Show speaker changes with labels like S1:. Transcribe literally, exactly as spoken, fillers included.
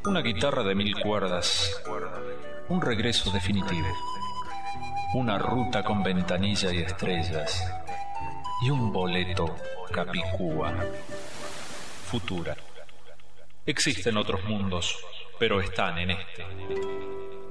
S1: Una guitarra de mil cuerdas, un regreso definitivo, una ruta con ventanilla y estrellas y un boleto capicúa. Futura. Existen otros mundos, pero están en este.